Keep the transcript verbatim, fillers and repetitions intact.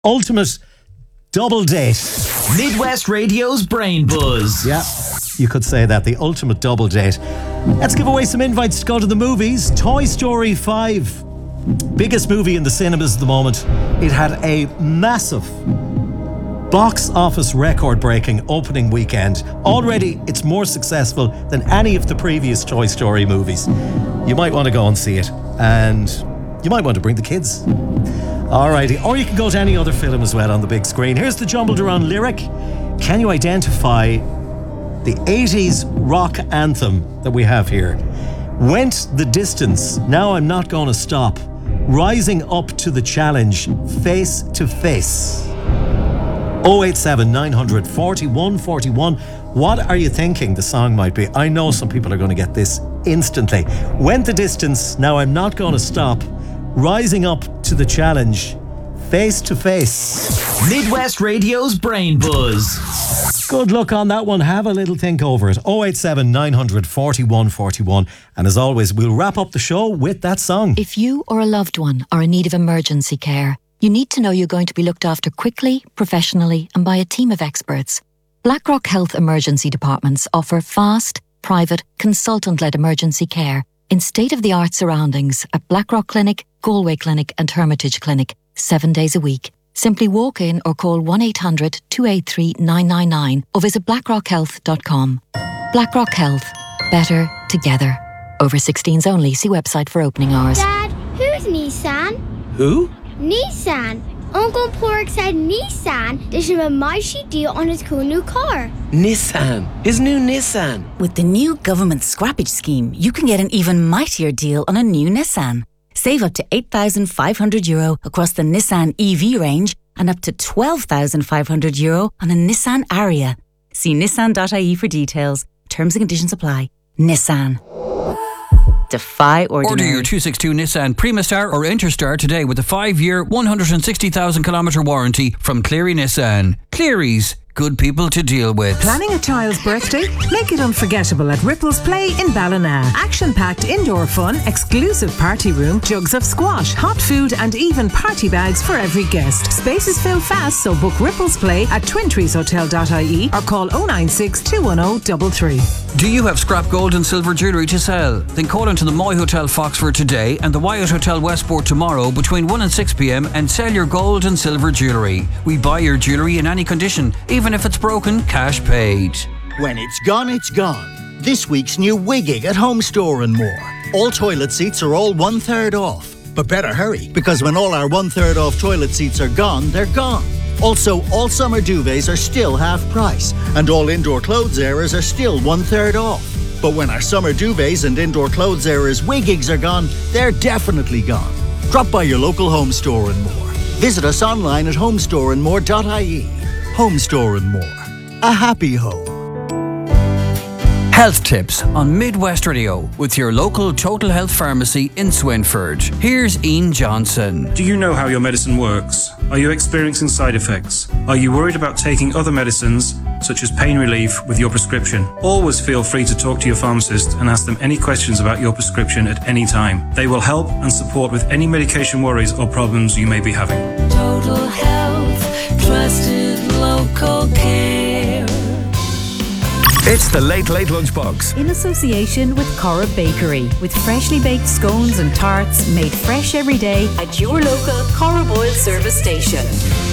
ultimate double date. Midwest Radio's Brain Buzz. Yeah, you could say that, the ultimate double date. Let's give away some invites to go to the movies. Toy Story five, biggest movie in the cinemas at the moment. It had a massive box office record-breaking opening weekend. Already, it's more successful than any of the previous Toy Story movies. You might want to go and see it, and you might want to bring the kids. Alrighty, or you can go to any other film as well on the big screen. Here's the jumbled around lyric. Can you identify the eighties rock anthem that we have here? Went the distance, now I'm not gonna stop. Rising up to the challenge, face to face. oh eight seven nine hundred forty-one forty-one. What are you thinking the song might be? I know some people are going to get this instantly. Went the distance, now I'm not going to stop. Rising up to the challenge, face to face. Midwest Radio's Brain Buzz. Good luck on that one. Have a little think over it. oh eight seven nine hundred forty-one forty-one. And as always, we'll wrap up the show with that song. If you or a loved one are in need of emergency care, you need to know you're going to be looked after quickly, professionally, and by a team of experts. BlackRock Health Emergency Departments offer fast, private, consultant-led emergency care in state-of-the-art surroundings at Blackrock Clinic, Galway Clinic and Hermitage Clinic, seven days a week. Simply walk in or call one eight hundred two eight three nine nine nine or visit blackrock health dot com. BlackRock Health. Better together. Over sixteens only. See website for opening hours. Dad, who's Nissan? Who? Nissan. Uncle Pork said Nissan did him a mighty deal on his cool new car. Nissan. His new Nissan. With the new government scrappage scheme, you can get an even mightier deal on a new Nissan. Save up to eight thousand five hundred euro across the Nissan E V range and up to twelve thousand five hundred euro on a Nissan Ariya. See nissan dot I E for details. Terms and conditions apply. Nissan. Defy ordinary. Order your two sixty-two Nissan Primastar or Interstar today with a five-year, one hundred sixty thousand kilometre warranty from Cleary Nissan. Cleary's. Good people to deal with. Planning a child's birthday? Make it unforgettable at Ripples Play in Ballina. Action-packed indoor fun, exclusive party room, jugs of squash, hot food and even party bags for every guest. Spaces fill fast, so book Ripples Play at twin trees hotel dot I E or call oh nine six two one oh three three. Do you have scrap gold and silver jewellery to sell? Then call into the Moy Hotel Foxford today and the Wyatt Hotel Westport tomorrow between one and six p m and sell your gold and silver jewellery. We buy your jewellery in any condition, even if it's broken, cash paid. When it's gone, it's gone. This week's new Wigging at Home Store and More. All toilet seats are all one third off. But better hurry, because when all our one third off toilet seats are gone, they're gone. Also, all summer duvets are still half price, and all indoor clothes areas are still one third off. But when our summer duvets and indoor clothes areas Wiggings are gone, they're definitely gone. Drop by your local Home Store and More. Visit us online at home store and more dot I E. Home Store and More. A happy home. Health tips on Midwest Radio with your local Total Health Pharmacy in Swinford. Here's Ian Johnson. Do you know how your medicine works? Are you experiencing side effects? Are you worried about taking other medicines, such as pain relief, with your prescription? Always feel free to talk to your pharmacist and ask them any questions about your prescription at any time. They will help and support with any medication worries or problems you may be having. Total Health, trusted local care. It's the Late Late Lunchbox. In association with Cora Bakery, with freshly baked scones and tarts made fresh every day at your local Cora Boyle service station.